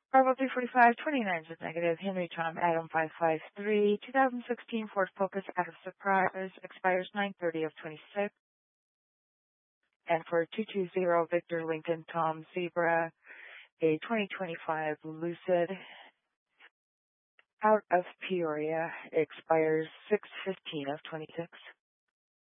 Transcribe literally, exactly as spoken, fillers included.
Bravo three forty-five, twenty-nine is negative. Henry Tom Adam five five three, twenty sixteen Ford Focus out of surprise, expires nine thirty of twenty-six. And for two two zero Victor Lincoln Tom Zebra, a twenty twenty-five Lucid out of Peoria, expires six fifteen of twenty-six.